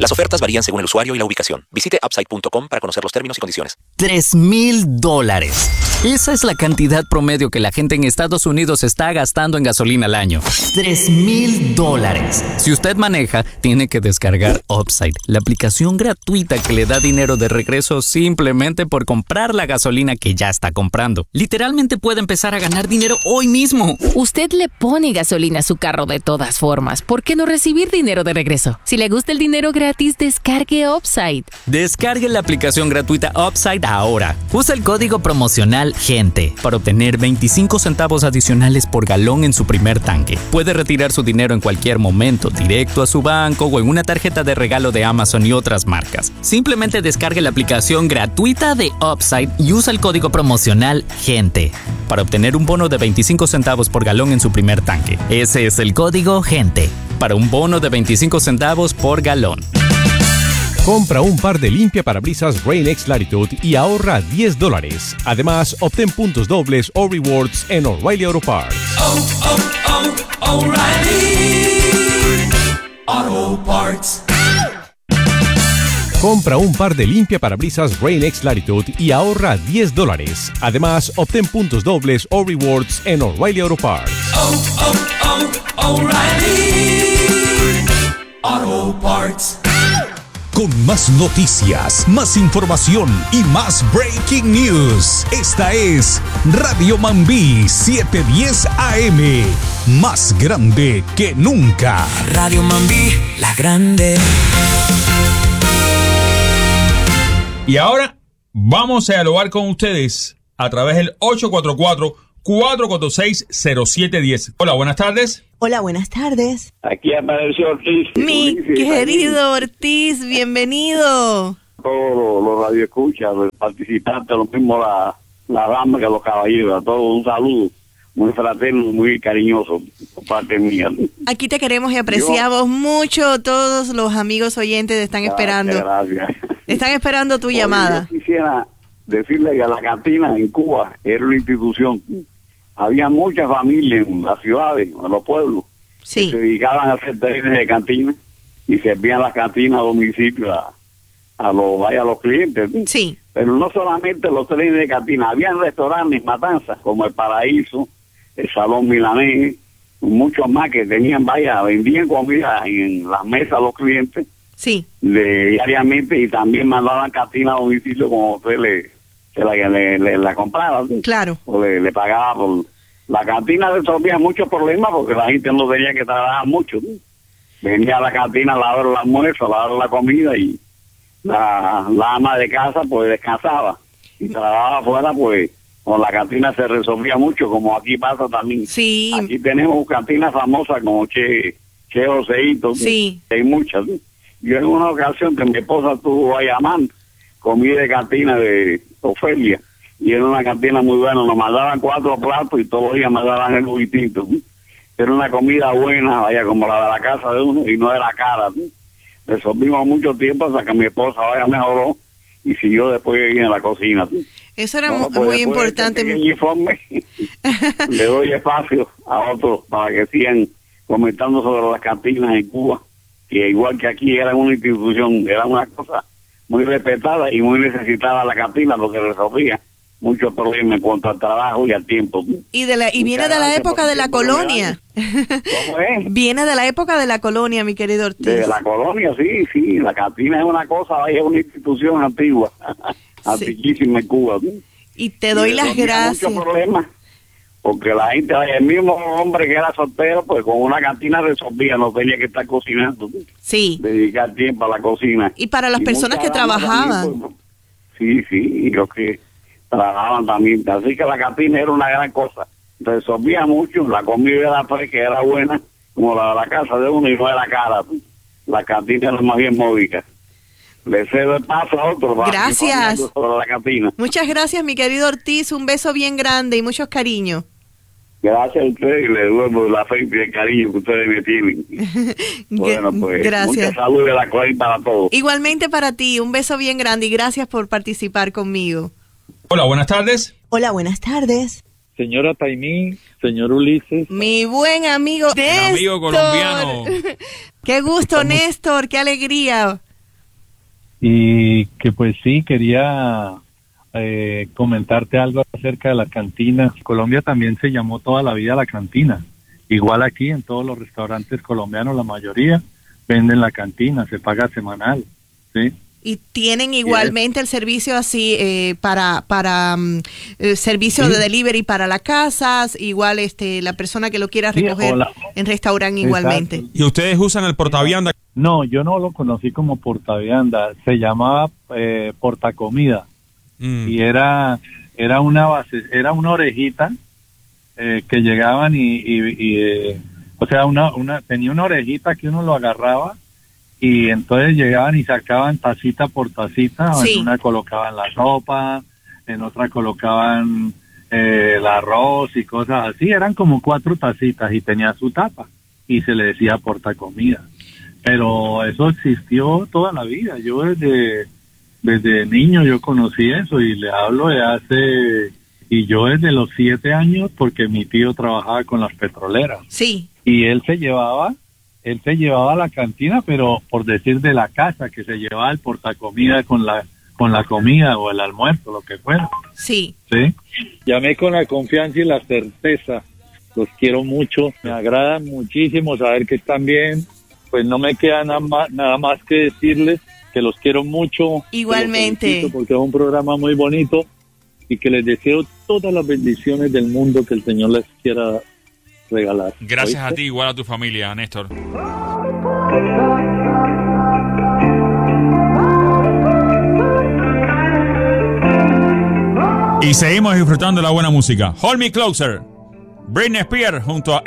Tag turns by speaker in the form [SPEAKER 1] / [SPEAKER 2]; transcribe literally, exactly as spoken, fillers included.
[SPEAKER 1] Las ofertas varían según el usuario y la ubicación. Visite upside punto com para conocer los términos y condiciones.
[SPEAKER 2] Tres mil dólares. Esa es la cantidad promedio que la gente en Estados Unidos está gastando en gasolina al año. Tres mil dólares. Si usted maneja, tiene que descargar Upside, la aplicación gratuita que le da dinero de regreso simplemente por comprar la gasolina que ya está comprando. Literalmente puede empezar a ganar dinero hoy mismo.
[SPEAKER 3] Usted le pone gasolina a su carro de todas formas. ¿Por qué no recibir dinero de regreso? Si le gusta el dinero gratis, descargue Upside.
[SPEAKER 2] Descargue la aplicación gratuita Upside ahora. Usa el código promocional GENTE para obtener veinticinco centavos adicionales por galón en su primer tanque. Puede retirar su dinero en cualquier momento, directo a su banco o en una tarjeta de regalo de Amazon y otras marcas. Simplemente descargue la aplicación gratuita de Upside y usa el código promocional GENTE para obtener un bono de veinticinco centavos por galón en su primer tanque. Ese es el código GENTE para un bono de veinticinco centavos por galón.
[SPEAKER 4] Compra un par de limpiaparabrisas Rain-X Latitude y ahorra diez dólares. Además, obtén puntos dobles o rewards en O'Reilly Auto Parts.
[SPEAKER 5] Oh, oh, oh, O'Reilly Auto Parts.
[SPEAKER 4] Compra un par de limpiaparabrisas Rain-X Latitude y ahorra diez dólares. Además, obtén puntos dobles o rewards en O'Reilly Auto Parts.
[SPEAKER 5] Oh, oh, oh, O'Reilly Auto Parts.
[SPEAKER 6] Con más noticias, más información y más breaking news. Esta es Radio Mambí setecientos diez A M. Más grande que nunca.
[SPEAKER 5] Radio Mambí, la grande.
[SPEAKER 7] Y ahora vamos a dialogar con ustedes a través del ocho cuatro cuatro, cuatro cuatro seis, cero siete uno cero. Hola, buenas tardes.
[SPEAKER 8] Hola, buenas tardes.
[SPEAKER 9] Aquí apareció Ortiz.
[SPEAKER 8] Mi querido Ortiz, bienvenido.
[SPEAKER 9] Todos los radioescuchas, los participantes, lo mismo la, la dama que los caballeros, a todos un saludo muy fraterno, muy cariñoso por parte mía.
[SPEAKER 8] Aquí te queremos y apreciamos Yo, mucho. Todos los amigos oyentes están gracias, esperando.
[SPEAKER 9] Gracias.
[SPEAKER 8] Están esperando tu Oye, llamada.
[SPEAKER 9] Yo quisiera decirle que la cantina en Cuba era una institución. Había muchas familias en las ciudades, en los pueblos,
[SPEAKER 8] sí.
[SPEAKER 9] que se dedicaban a hacer trenes de cantina y servían las cantinas a domicilio a, a, los, vaya, a los clientes.
[SPEAKER 8] Sí.
[SPEAKER 9] Pero no solamente los trenes de cantina, habían restaurantes, matanzas, como el Paraíso, el Salón Milanés, muchos más que tenían, vaya, vendían comida en las mesas a los clientes.
[SPEAKER 8] Sí.
[SPEAKER 9] De, diariamente y también mandaban cantina a domicilio como usted le... que la que le, le, la compraba, ¿sí?
[SPEAKER 8] Claro,
[SPEAKER 9] o le, le pagaba por la cantina. Resolvía muchos problemas porque la gente no tenía que trabajar mucho, ¿sí? Venía a la cantina a lavar el almuerzo, a lavar la comida y la, la ama de casa pues descansaba y trabajaba afuera, pues con la cantina se resolvía mucho, como aquí pasa también.
[SPEAKER 8] Sí.
[SPEAKER 9] Aquí tenemos cantinas famosas como Che, Che Joseito,
[SPEAKER 8] sí.
[SPEAKER 9] Hay muchas, ¿sí? Yo en una ocasión que mi esposa estuvo ahí llamando comida de cantina de Ofelia, y era una cantina muy buena, nos mandaban cuatro platos y todos los días mandaban algo distinto. Era una comida buena, vaya, como la de la casa de uno, y no era cara. ¿sí? Resolvimos mucho tiempo hasta que mi esposa vaya mejoró y siguió después en la cocina. ¿sí?
[SPEAKER 8] Eso era
[SPEAKER 9] bueno,
[SPEAKER 8] pues, muy importante.
[SPEAKER 9] De este informe, le doy espacio a otros para que sigan comentando sobre las cantinas en Cuba, que igual que aquí era una institución, era una cosa muy respetada y muy necesitada la cantina porque resolvía muchos problemas en cuanto al trabajo y al tiempo.
[SPEAKER 8] Y de la y viene de la época de la colonia.
[SPEAKER 9] ¿Cómo es?
[SPEAKER 8] Viene de la época de la colonia, mi querido Ortiz.
[SPEAKER 9] De la colonia, sí, sí. La cantina es una cosa, es una institución antigua, antiquísima en Cuba. ¿sí?
[SPEAKER 8] Y te doy y las gracias.
[SPEAKER 9] Muchos problemas. Porque la gente, el mismo hombre que era soltero, pues con una cantina resolvía, no tenía que estar cocinando.
[SPEAKER 8] Sí.
[SPEAKER 9] Dedicar tiempo a la cocina.
[SPEAKER 8] Y para las
[SPEAKER 9] y
[SPEAKER 8] personas que trabajaban.
[SPEAKER 9] También, pues, sí, sí, y los que trabajaban también. Así que la cantina era una gran cosa. Resolvía mucho, la comida era fresca, era buena, como la de la casa de uno y no era cara. La cantina era más bien módica. Le cedo el paso a otro.
[SPEAKER 8] Gracias.
[SPEAKER 9] Sobre la cantina.
[SPEAKER 8] Muchas gracias, mi querido Ortiz. Un beso bien grande y muchos cariños.
[SPEAKER 9] Gracias a ustedes y les devuelvo la fe y el cariño que ustedes me tienen. Bueno, pues
[SPEAKER 8] gracias.
[SPEAKER 9] Mucha salud y la cual para todos.
[SPEAKER 8] Igualmente para ti, un beso bien grande y gracias por participar conmigo.
[SPEAKER 7] Hola, buenas tardes.
[SPEAKER 8] Hola, buenas tardes.
[SPEAKER 10] Señora Taimí, señor Ulises.
[SPEAKER 8] Mi buen amigo
[SPEAKER 7] Néstor. Mi amigo colombiano.
[SPEAKER 8] Qué gusto, Estamos... Néstor, qué alegría.
[SPEAKER 10] y que pues sí, quería eh, comentarte algo acerca de la cantina. Colombia también se llamó toda la vida la cantina. Igual aquí en todos los restaurantes colombianos, la mayoría venden la cantina, se paga semanal, ¿sí?
[SPEAKER 8] Y tienen igualmente el servicio así eh, para para um, el servicio sí. de delivery para las casas, igual este la persona que lo quiera recoger sí, la... en restaurante igualmente.
[SPEAKER 7] ¿Y ustedes usan el portavianda?
[SPEAKER 10] No, yo no lo conocí como portavianda, se llamaba eh, portacomida mm. y era era una base, era una orejita eh, que llegaban y, y, y eh, o sea una una tenía una orejita que uno lo agarraba. Y entonces llegaban y sacaban tacita por tacita, sí. En una colocaban la sopa, en otra colocaban eh, el arroz y cosas así, eran como cuatro tacitas y tenía su tapa y se le decía portacomida. Pero eso existió toda la vida, yo desde, desde niño yo conocí eso y le hablo de hace, y yo desde los siete años porque mi tío trabajaba con las petroleras.
[SPEAKER 8] Sí.
[SPEAKER 10] Y él se llevaba... Él se llevaba a la cantina, pero por decir de la casa, que se llevaba el portacomida con la con la comida o el almuerzo, lo que fuera.
[SPEAKER 8] Sí.
[SPEAKER 10] Sí. Llamé con la confianza y la certeza. Los quiero mucho. Me agrada muchísimo saber que están bien. Pues no me queda nada más, nada más que decirles que los quiero mucho.
[SPEAKER 8] Igualmente.
[SPEAKER 10] Porque es un programa muy bonito y que les deseo todas las bendiciones del mundo que el Señor les quiera regalar.
[SPEAKER 7] Gracias
[SPEAKER 10] ¿Oíste?
[SPEAKER 7] a ti, igual a tu familia, Néstor. Y seguimos disfrutando de la buena música. Hold Me Closer, Britney Spears junto a